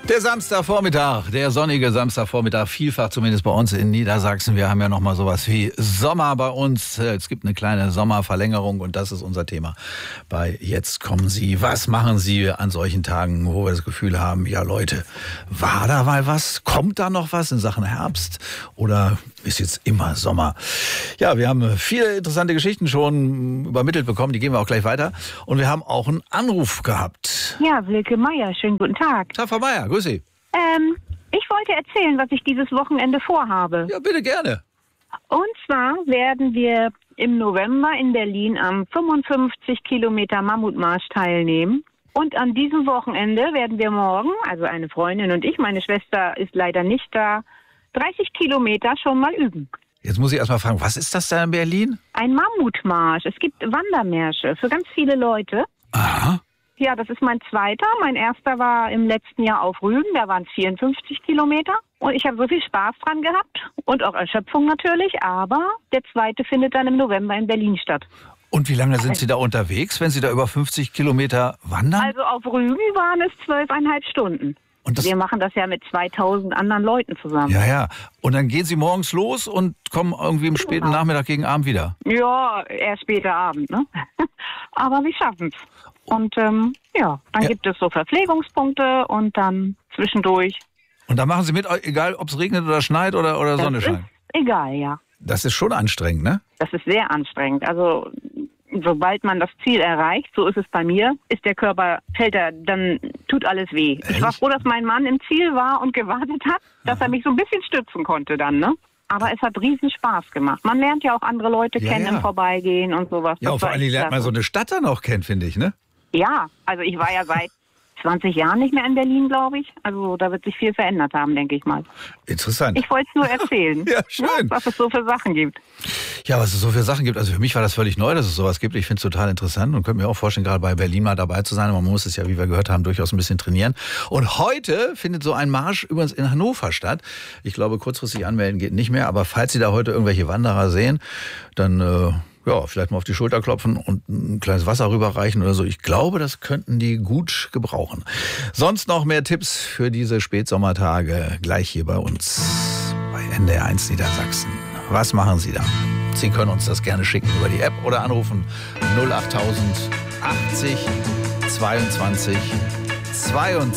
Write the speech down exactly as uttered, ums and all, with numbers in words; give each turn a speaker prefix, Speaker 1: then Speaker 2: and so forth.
Speaker 1: Der Samstagvormittag, der sonnige Samstagvormittag, vielfach zumindest bei uns in Niedersachsen. Wir haben ja noch mal sowas wie Sommer bei uns. Es gibt eine kleine Sommerverlängerung und das ist unser Thema bei Jetzt kommen Sie. Was machen Sie an solchen Tagen, wo wir das Gefühl haben, ja Leute, war da mal was? Kommt da noch was in Sachen Herbst oder ist jetzt immer Sommer? Ja, wir haben viele interessante Geschichten schon übermittelt bekommen, die gehen wir auch gleich weiter. Und wir haben auch einen Anruf gehabt.
Speaker 2: Ja, Wilke Meier, schönen guten Tag.
Speaker 1: Tag, Frau Meier, grüß Sie.
Speaker 2: Ähm, ich wollte erzählen, was ich dieses Wochenende vorhabe.
Speaker 1: Ja, bitte gerne.
Speaker 2: Und zwar werden wir im November in Berlin am fünfundfünfzig Kilometer Mammutmarsch teilnehmen. Und an diesem Wochenende werden wir morgen, also eine Freundin und ich, meine Schwester ist leider nicht da, dreißig Kilometer schon mal üben.
Speaker 1: Jetzt muss ich erst mal fragen, was ist das da in Berlin?
Speaker 2: Ein Mammutmarsch. Es gibt Wandermärsche für ganz viele Leute.
Speaker 1: Aha.
Speaker 2: Ja, das ist mein zweiter. Mein erster war im letzten Jahr auf Rügen. Da waren es vierundfünfzig Kilometer. Und ich habe so viel Spaß dran gehabt. Und auch Erschöpfung natürlich. Aber der zweite findet dann im November in Berlin statt.
Speaker 1: Und wie lange sind Sie da unterwegs, wenn Sie da über fünfzig Kilometer wandern?
Speaker 2: Also auf Rügen waren es zwölfeinhalb Stunden.
Speaker 1: Und das,
Speaker 2: wir machen das ja mit zweitausend anderen Leuten zusammen.
Speaker 1: Ja, ja. Und dann gehen Sie morgens los und kommen irgendwie im späten
Speaker 2: Genau.
Speaker 1: Nachmittag gegen Abend wieder?
Speaker 2: Ja, eher später Abend, ne? Aber wir schaffen es. Und ähm, ja, dann
Speaker 1: Ja.
Speaker 2: gibt es so Verpflegungspunkte und dann zwischendurch.
Speaker 1: Und da machen Sie mit, egal ob es regnet oder schneit oder, oder Sonne
Speaker 2: Das
Speaker 1: scheint?
Speaker 2: ist egal, ja.
Speaker 1: Das ist schon anstrengend, ne?
Speaker 2: Das ist sehr anstrengend. Also sobald man das Ziel erreicht, so ist es bei mir, ist der Körper, fällt er, dann tut alles weh.
Speaker 1: Echt?
Speaker 2: Ich war froh, dass mein Mann im Ziel war und gewartet hat, dass
Speaker 1: Aha.
Speaker 2: er mich so ein bisschen stützen konnte dann, ne? Aber es hat riesen Spaß gemacht. Man lernt ja auch andere Leute
Speaker 1: Ja,
Speaker 2: kennen
Speaker 1: ja.
Speaker 2: im Vorbeigehen und sowas.
Speaker 1: Ja,
Speaker 2: Das
Speaker 1: und vor
Speaker 2: war
Speaker 1: allen Dingen
Speaker 2: echt
Speaker 1: lernt man so
Speaker 2: klasse.
Speaker 1: eine Stadt dann auch kennen, finde ich, ne?
Speaker 2: Ja, also ich war ja seit zwanzig Jahren nicht mehr in Berlin, glaube ich. Also da wird sich viel verändert haben, denke ich mal.
Speaker 1: Interessant.
Speaker 2: Ich wollte es nur erzählen,
Speaker 1: Ja, schön.
Speaker 2: ne, was es so für Sachen gibt.
Speaker 1: Ja, was es so für Sachen gibt. Also für mich war das völlig neu, dass es sowas gibt. Ich finde es total interessant und könnte mir auch vorstellen, gerade bei Berlin mal dabei zu sein. Aber man muss es ja, wie wir gehört haben, durchaus ein bisschen trainieren. Und heute findet so ein Marsch übrigens in Hannover statt. Ich glaube, kurzfristig anmelden geht nicht mehr. Aber falls Sie da heute irgendwelche Wanderer sehen, dann äh, ja, vielleicht mal auf die Schulter klopfen und ein kleines Wasser rüberreichen oder so. Ich glaube, das könnten die gut gebrauchen. Sonst noch mehr Tipps für diese Spätsommertage gleich hier bei uns bei N D R eins Niedersachsen. Was machen Sie da? Sie können uns das gerne schicken über die App oder anrufen null achttausend achtzig zweiundzwanzig zweiundzwanzig.